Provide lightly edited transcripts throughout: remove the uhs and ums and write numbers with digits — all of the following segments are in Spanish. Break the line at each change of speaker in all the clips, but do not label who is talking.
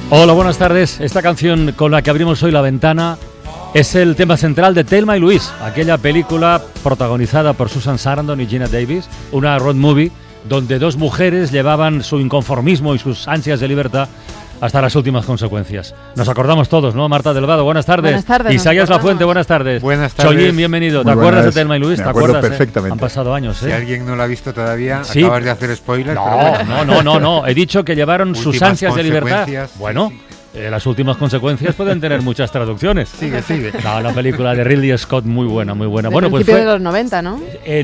Hola, buenas tardes. Esta canción con la que abrimos hoy la ventana es el tema central de Thelma y Louise, aquella película protagonizada por Susan Sarandon y Geena Davis, una road movie donde dos mujeres llevaban su inconformismo y sus ansias de libertad hasta las últimas consecuencias. Nos acordamos todos, ¿no? Marta Delvado, buenas tardes.
Buenas tardes.
Isaías Lafuente, buenas tardes.
Buenas tardes.
Chollín, bienvenido. ¿Te
Muy
acuerdas
buenas.
de Thelma y Louise?
Me
¿Te
acuerdo
acuerdas?
perfectamente.
Han pasado años,
Si alguien no lo ha visto todavía,
Sí.
acabas de hacer spoiler. pero bueno.
No. He dicho que llevaron sus
Últimas
ansias de libertad.
consecuencias,
Bueno,
sí.
Las últimas consecuencias pueden tener muchas traducciones.
Sigue.
No, la película de Ridley Scott, muy buena, muy buena.
Del
Bueno, pues
principio
fue
de los 90, ¿no?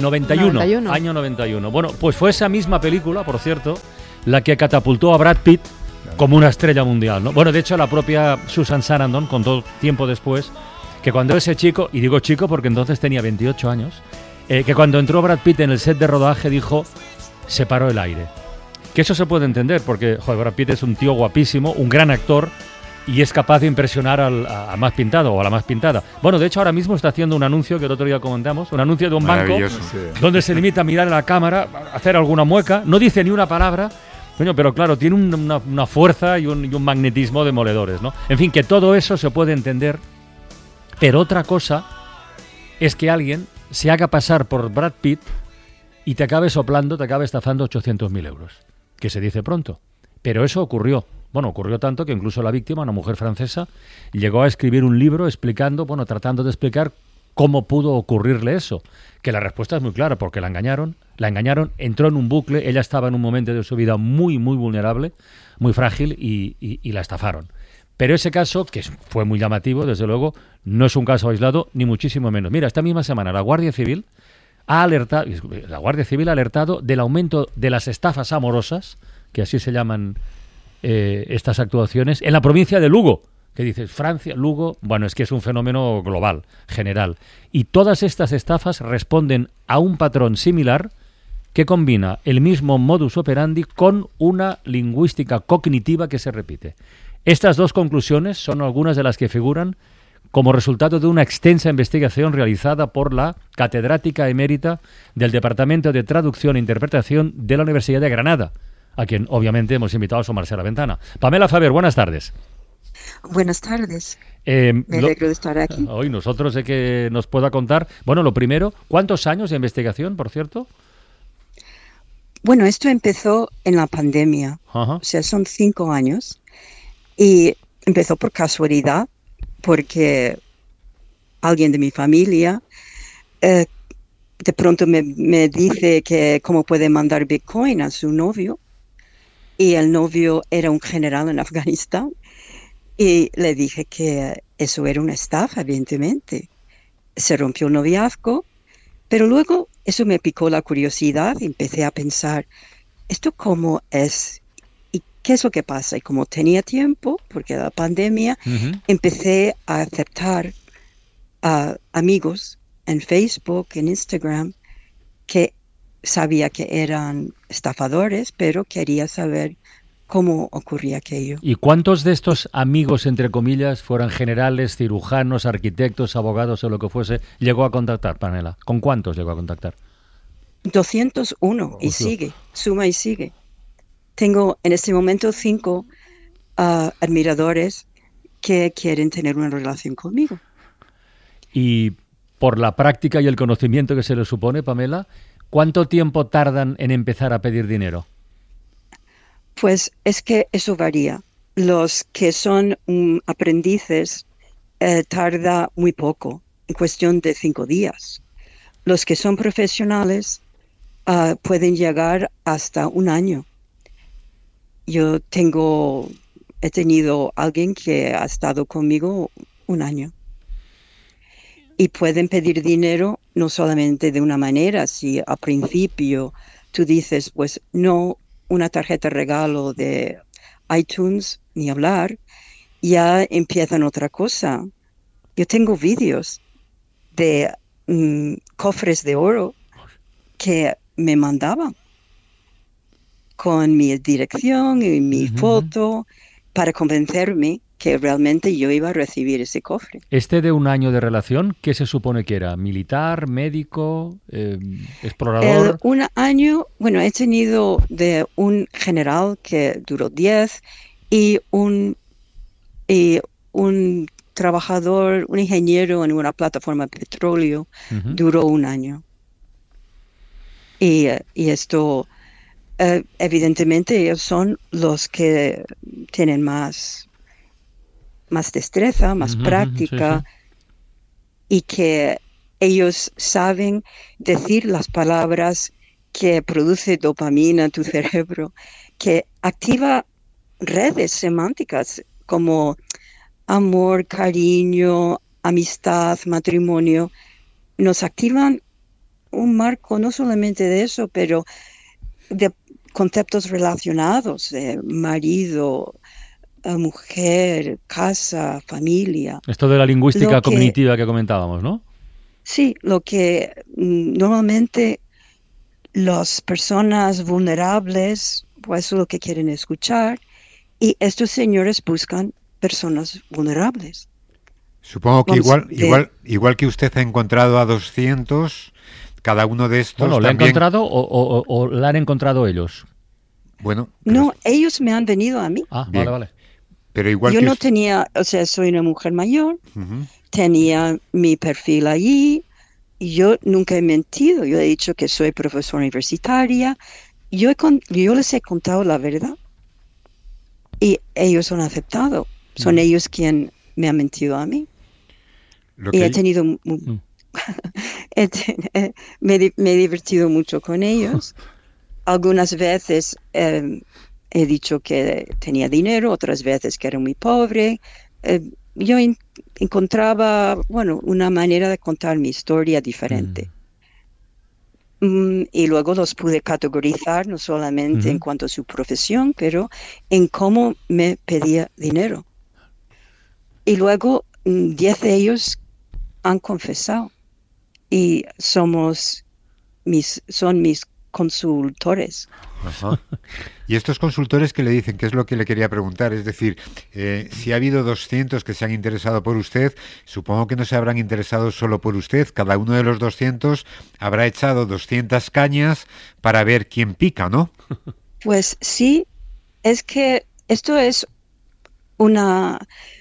91, año 91. Bueno, pues fue esa misma película, por cierto, la que catapultó a Brad Pitt como una estrella mundial, ¿no? Bueno, de hecho, la propia Susan Sarandon contó tiempo después que cuando ese chico, y digo chico porque entonces tenía 28 años, que cuando entró Brad Pitt en el set de rodaje dijo, se paró el aire. Que eso se puede entender porque, joder, Brad Pitt es un tío guapísimo, un gran actor y es capaz de impresionar al más pintado o a la más pintada. Bueno, de hecho, ahora mismo está haciendo un anuncio que el otro día comentamos, un anuncio de un banco
Maravilloso.
donde se limita a mirar a la cámara, hacer alguna mueca, no dice ni una palabra, coño, pero claro, tiene una fuerza y un magnetismo demoledores, ¿no? En fin, que todo eso se puede entender, pero otra cosa es que alguien se haga pasar por Brad Pitt y te acabe soplando, te acabe estafando 800.000 euros, que se dice pronto. Pero eso ocurrió. Bueno, ocurrió tanto que incluso la víctima, una mujer francesa, llegó a escribir un libro explicando, bueno, tratando de explicar cómo pudo ocurrirle eso. Que la respuesta es muy clara, porque la engañaron, entró en un bucle, ella estaba en un momento de su vida muy, muy vulnerable, muy frágil y la estafaron. Pero ese caso, que fue muy llamativo, desde luego, no es un caso aislado, ni muchísimo menos. Mira, esta misma semana la Guardia Civil ha alertado del aumento de las estafas amorosas, que así se llaman estas actuaciones, en la provincia de Lugo, que dices, Francia, Lugo, bueno, es que es un fenómeno global, general. Y todas estas estafas responden a un patrón similar que combina el mismo modus operandi con una lingüística cognitiva que se repite. Estas dos conclusiones son algunas de las que figuran como resultado de una extensa investigación realizada por la catedrática emérita del Departamento de Traducción e Interpretación de la Universidad de Granada, a quien obviamente hemos invitado a asomarse a la ventana. Pamela Faber, buenas tardes.
Buenas tardes. Me alegro de estar aquí.
Hoy nosotros de que nos pueda contar, bueno, lo primero, ¿cuántos años de investigación, por cierto?
Bueno, esto empezó en la pandemia,
Ajá.
o sea, son 5 años y empezó por casualidad porque alguien de mi familia de pronto me dice que cómo puede mandar Bitcoin a su novio y el novio era un general en Afganistán. Y le dije que eso era una estafa, evidentemente. Se rompió el noviazgo, pero luego eso me picó la curiosidad y empecé a pensar, ¿esto cómo es? ¿Y qué es lo que pasa? Y como tenía tiempo, porque la pandemia, empecé a aceptar a amigos en Facebook, en Instagram, que sabía que eran estafadores, pero quería saber cómo ocurría aquello.
¿Y cuántos de estos amigos, entre comillas, fueran generales, cirujanos, arquitectos, abogados o lo que fuese, llegó a contactar, Pamela? ¿Con cuántos llegó a contactar?
201 y sigue, suma y sigue. Tengo en este momento 5 admiradores que quieren tener una relación conmigo.
Y por la práctica y el conocimiento que se les supone, Pamela, ¿cuánto tiempo tardan en empezar a pedir dinero?
Pues es que eso varía. Los que son aprendices tarda muy poco, en cuestión de 5 días. Los que son profesionales pueden llegar hasta 1 año. Yo he tenido alguien que ha estado conmigo 1 año. Y pueden pedir dinero no solamente de una manera, si al principio tú dices, pues no, una tarjeta regalo de iTunes, ni hablar, ya empiezan otra cosa. Yo tengo vídeos de cofres de oro que me mandaban con mi dirección y mi foto para convencerme que realmente yo iba a recibir ese cofre.
¿Este de 1 año de relación, qué se supone que era? ¿Militar, médico, explorador?
1 año, bueno, he tenido de un general que duró 10 y un y un trabajador, un ingeniero en una plataforma de petróleo duró 1 año. Y esto, evidentemente, ellos son los que tienen más destreza, más práctica, y que ellos saben decir las palabras que produce dopamina en tu cerebro, que activa redes semánticas como amor, cariño, amistad, matrimonio. Nos activan un marco no solamente de eso, pero de conceptos relacionados, de marido, mujer, casa, familia.
Esto de la lingüística cognitiva que comentábamos, ¿no?
Sí, lo que normalmente las personas vulnerables, pues eso es lo que quieren escuchar, y estos señores buscan personas vulnerables.
Supongo que igual que usted ha encontrado a 200, cada uno de estos
¿lo
también...
ha encontrado o la han encontrado ellos?
Bueno...
No, ellos me han venido a mí.
Ah,
bien.
vale.
Pero igual
yo
que
no tenía, o sea, soy una mujer mayor, tenía mi perfil allí, y yo nunca he mentido. Yo he dicho que soy profesora universitaria. Yo les he contado la verdad. Y ellos han aceptado. Son ellos quienes me han mentido a mí. Y he tenido... me he divertido mucho con ellos. Algunas veces he dicho que tenía dinero, otras veces que era muy pobre. Yo encontraba, una manera de contar mi historia diferente. Y luego los pude categorizar, no solamente en cuanto a su profesión, pero en cómo me pedía dinero. Y luego 10 de ellos han confesado y son mis consultores.
Ajá. Y estos consultores, ¿qué le dicen? ¿Qué es lo que le quería preguntar? Es decir, si ha habido 200 que se han interesado por usted, supongo que no se habrán interesado solo por usted. Cada uno de los 200 habrá echado 200 cañas para ver quién pica, ¿no?
Pues sí, es que esto es una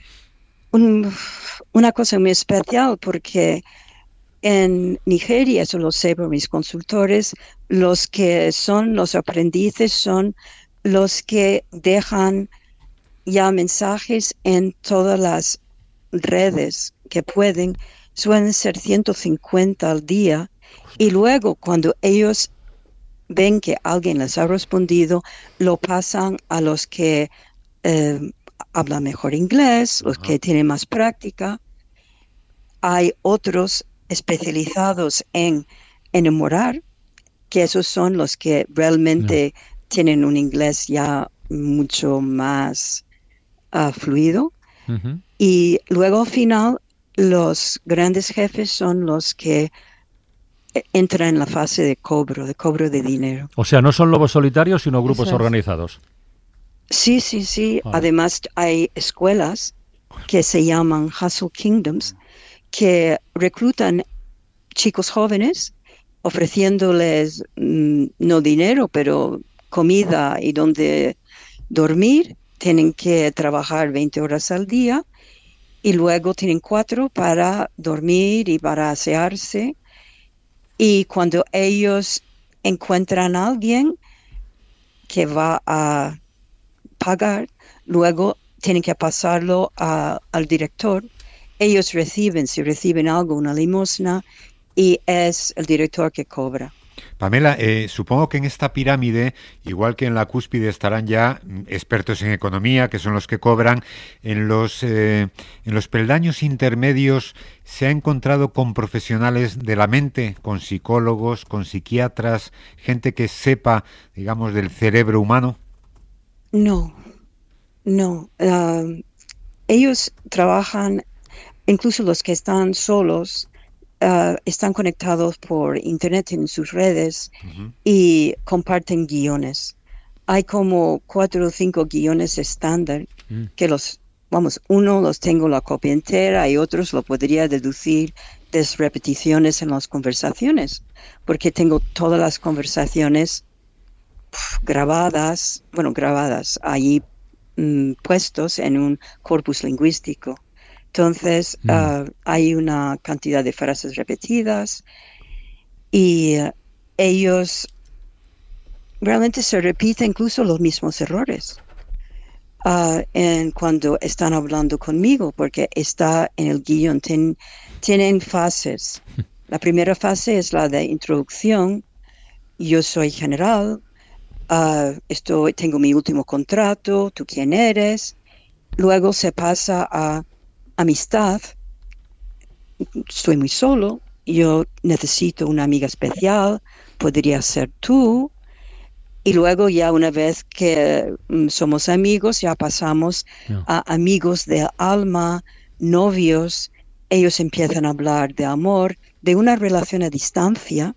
cosa muy especial, porque en Nigeria, eso lo sé por mis consultores, los que son los aprendices son los que dejan ya mensajes en todas las redes que pueden, suelen ser 150 al día, y luego cuando ellos ven que alguien les ha respondido, lo pasan a los que hablan mejor inglés, los que tienen más práctica. Hay otros especializados en enamorar, que esos son los que realmente tienen un inglés ya mucho más fluido. Y luego al final los grandes jefes son los que entran en la fase de cobro de dinero.
O sea, no son lobos solitarios, sino grupos organizados.
Sí. Vale. Además hay escuelas que se llaman Hustle Kingdoms, que reclutan chicos jóvenes ofreciéndoles no dinero, pero comida y donde dormir. Tienen que trabajar 20 horas al día y luego tienen 4 para dormir y para asearse. Y cuando ellos encuentran a alguien que va a pagar, luego tienen que pasarlo al director. Ellos si reciben algo, una limosna, y es el director que cobra.
Pamela, supongo que en esta pirámide, igual que en la cúspide, estarán ya expertos en economía, que son los que cobran. En los peldaños intermedios, ¿se ha encontrado con profesionales de la mente, con psicólogos, con psiquiatras, gente que sepa, digamos, del cerebro humano?
No. Ellos trabajan, incluso los que están solos, están conectados por internet en sus redes y comparten guiones. Hay como 4 o 5 guiones estándar que uno los tengo la copia entera y otros lo podría deducir de repeticiones en las conversaciones, porque tengo todas las conversaciones grabadas allí puestos en un corpus lingüístico. Entonces, hay una cantidad de frases repetidas y ellos realmente se repiten incluso los mismos errores cuando están hablando conmigo, porque está en el guión. Tienen fases. La primera fase es la de introducción. Yo soy general. Tengo mi último contrato. ¿Tú quién eres? Luego se pasa a amistad. Estoy muy solo. Yo necesito una amiga especial. Podría ser tú. Y luego ya una vez que somos amigos, ya pasamos a amigos de alma, novios. Ellos empiezan a hablar de amor, de una relación a distancia.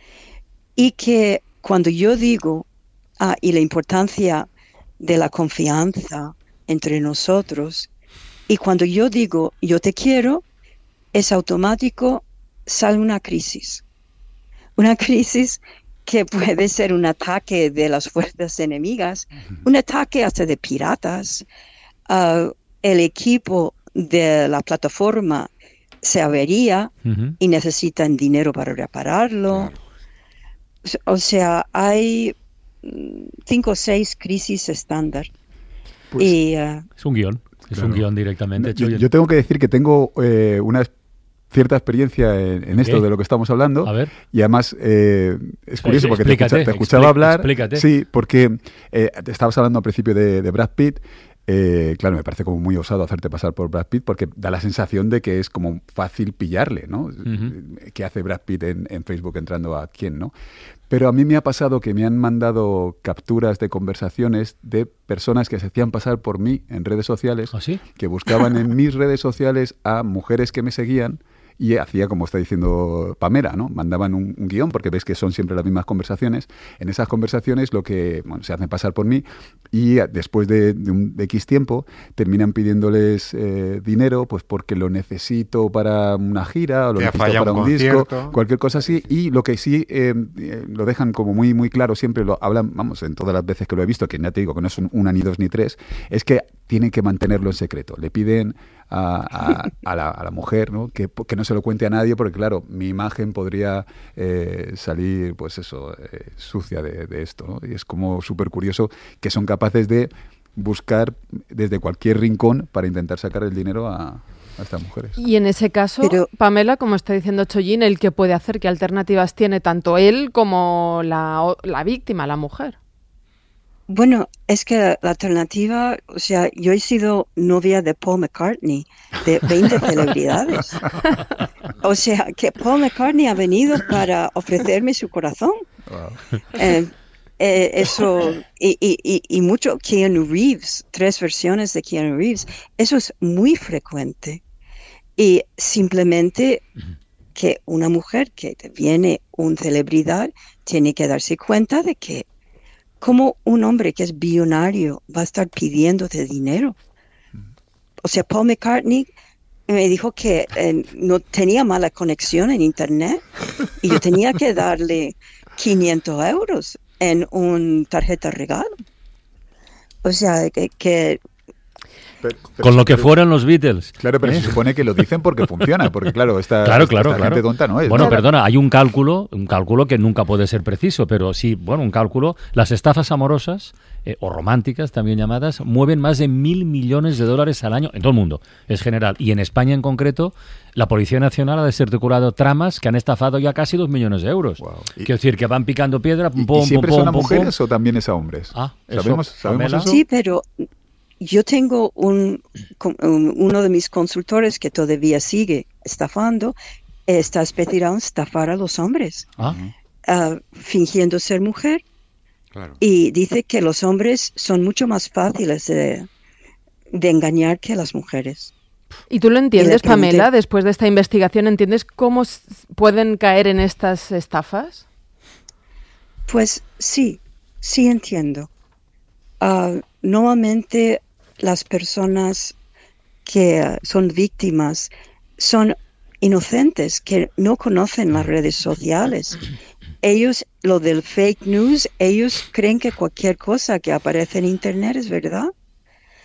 Y que cuando yo digo, y la importancia de la confianza entre nosotros, y cuando yo digo, yo te quiero, es automático, sale una crisis. Una crisis que puede ser un ataque de las fuerzas enemigas, un ataque hasta de piratas. El equipo de la plataforma se avería y necesitan dinero para repararlo. Claro. O sea, hay 5 o 6 crisis estándar.
Pues, y, es un guión, es un guión directamente.
Yo tengo que decir que tengo una cierta experiencia en esto de lo que estamos hablando.
A ver.
Y además es curioso porque te escuchaba hablar.
Explícate.
Sí, porque te estabas hablando al principio de Brad Pitt. Claro, me parece como muy osado hacerte pasar por Brad Pitt porque da la sensación de que es como fácil pillarle, ¿no? ¿Qué hace Brad Pitt en Facebook entrando a quién, no? Pero a mí me ha pasado que me han mandado capturas de conversaciones de personas que se hacían pasar por mí en redes sociales,
¿Ah, sí?
que buscaban en mis redes sociales a mujeres que me seguían y hacía como está diciendo Pamela, ¿no? Mandaban un guión, porque ves que son siempre las mismas conversaciones. En esas conversaciones se hacen pasar por mí y después de X tiempo terminan pidiéndoles dinero, pues porque lo necesito para una gira o lo necesito para un disco, cualquier cosa así. Y lo que sí lo dejan como muy, muy claro, siempre lo hablan, vamos, en todas las veces que lo he visto, que ya te digo que no es una, ni dos, ni tres, es que tienen que mantenerlo en secreto. Le piden a la mujer, ¿no? que no se lo cuente a nadie, porque claro, mi imagen podría salir, pues eso, sucia de esto, ¿no? Y es como súper curioso que son capaces de buscar desde cualquier rincón para intentar sacar el dinero a estas mujeres.
Y en ese caso, Pamela, como está diciendo Chollín, ¿el qué puede hacer? ¿Qué alternativas tiene tanto él como la víctima, la mujer?
Bueno, es que la alternativa, o sea, yo he sido novia de Paul McCartney, de 20 celebridades. O sea, que Paul McCartney ha venido para ofrecerme su corazón. Wow. Eso, y mucho Keanu Reeves, 3 versiones de Keanu Reeves, eso es muy frecuente. Y simplemente que una mujer que viene una celebridad tiene que darse cuenta de que ¿cómo un hombre que es billonario va a estar pidiéndote dinero? O sea, Paul McCartney me dijo que no tenía mala conexión en internet y yo tenía que darle 500 euros en una tarjeta regalo. O sea, que
con lo que fueran los Beatles.
Claro, pero se supone que lo dicen porque funciona, porque claro, esta gente tonta no es.
Bueno,
¿no?
Perdona, hay un cálculo que nunca puede ser preciso, pero sí, bueno, un cálculo. Las estafas amorosas, o románticas también llamadas, mueven más de 1.000 millones de dólares al año en todo el mundo, es general. Y en España en concreto, la Policía Nacional ha desarticulado tramas que han estafado ya casi 2 millones de euros. Wow. Quiero decir, que van picando piedra.
¿Y siempre son a mujeres o también es a hombres? ¿Sabemos eso?
Sí, pero yo tengo uno de mis consultores que todavía sigue estafando, está especializado en estafar a los hombres, fingiendo ser mujer. Claro. Y dice que los hombres son mucho más fáciles de engañar que las mujeres.
¿Y tú lo entiendes, Pamela? Después de esta investigación, ¿entiendes cómo pueden caer en estas estafas?
Pues sí entiendo. Normalmente las personas que son víctimas son inocentes, que no conocen las redes sociales. Ellos, lo del fake news, ellos creen que cualquier cosa que aparece en internet es verdad.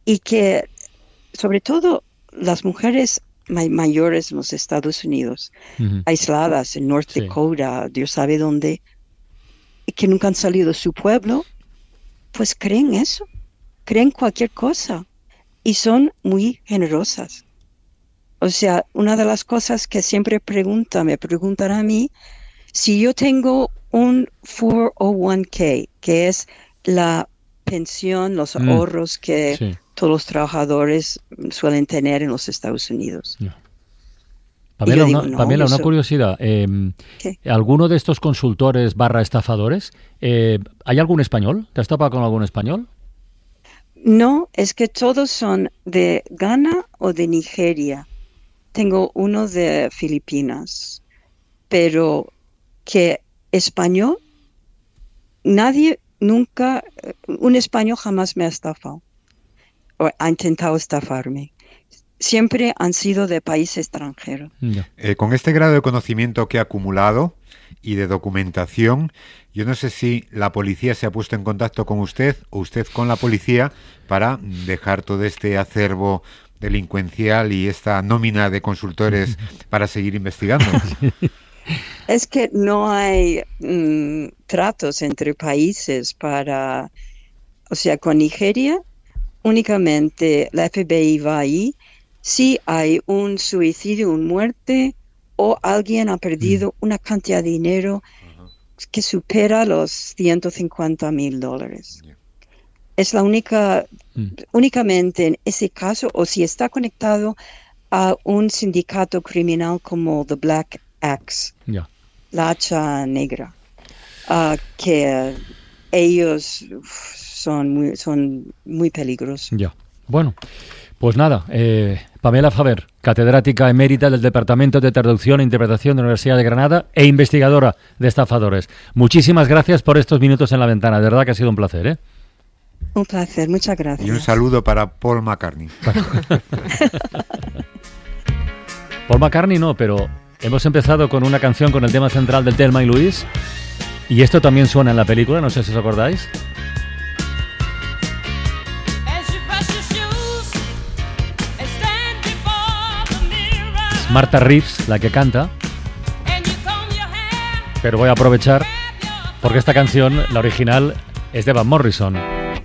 y que sobre todo las mujeres mayores en los Estados Unidos, aisladas en North Dakota, Dios sabe dónde, y que nunca han salido de su pueblo, pues creen eso, creen cualquier cosa y son muy generosas. O sea, una de las cosas que siempre me preguntan a mí, si yo tengo un 401k, que es la pensión, los ahorros que todos los trabajadores suelen tener en los Estados Unidos.
Pamela, una curiosidad. ¿Alguno de estos consultores / estafadores, hay algún español? ¿Te has topado con algún español?
No, es que todos son de Ghana o de Nigeria. Tengo uno de Filipinas, pero que español, nadie, nunca, un español jamás me ha estafado o ha intentado estafarme. Siempre han sido de país extranjero.
Con este grado de conocimiento que ha acumulado y de documentación, yo no sé si la policía se ha puesto en contacto con usted o usted con la policía para dejar todo este acervo delincuencial y esta nómina de consultores para seguir investigando.
Es que no hay tratos entre países o sea, con Nigeria únicamente la FBI va ahí si hay un suicidio, una muerte o alguien ha perdido una cantidad de dinero que supera los $150,000. Es la únicamente en ese caso, o si está conectado a un sindicato criminal como The Black Axe, la hacha negra, que ellos son muy peligrosos.
Bueno, pues nada, Pamela Faber, catedrática emérita del Departamento de Traducción e Interpretación de la Universidad de Granada e investigadora de estafadores. Muchísimas gracias por estos minutos en la ventana, de verdad que ha sido un placer, ¿eh?
Un placer, muchas gracias.
Y un saludo para Paul McCartney.
Paul McCartney no, pero hemos empezado con una canción con el tema central de Thelma y Louise, y esto también suena en la película, no sé si os acordáis. Es Martha Reeves la que canta, pero voy a aprovechar porque esta canción, la original, es de Van Morrison.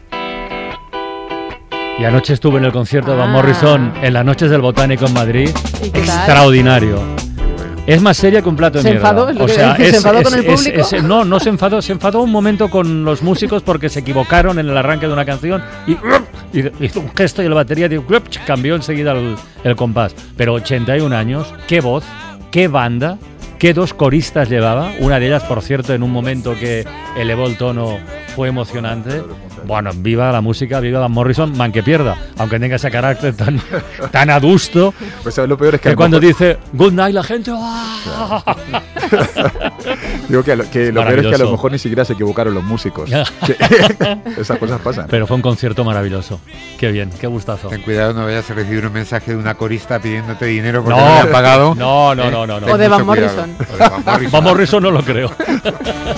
Y anoche estuve en el concierto de Van Morrison en las noches del Botánico en Madrid. Extraordinario. Es más seria que un plato de mierda.
¿Se enfadó con el público?
No se enfadó. Se enfadó un momento con los músicos porque se equivocaron en el arranque de una canción y hizo un gesto y la batería cambió enseguida el compás. Pero 81 años, qué voz, qué banda, qué dos coristas llevaba. Una de ellas, por cierto, en un momento que elevó el tono, fue emocionante. Bueno, viva la música, viva Van Morrison, man que pierda, aunque tenga ese carácter tan adusto.
Pues ¿sabes lo peor? Es que
cuando dice good night la gente...
Digo que lo peor es que a lo mejor ni siquiera se equivocaron los músicos. Esas cosas pasan.
Pero fue un concierto maravilloso. Qué bien, qué gustazo.
Ten cuidado, no vayas a recibir un mensaje de una corista pidiéndote dinero porque no le han pagado.
No.
O de Van Morrison.
Van Morrison no lo creo.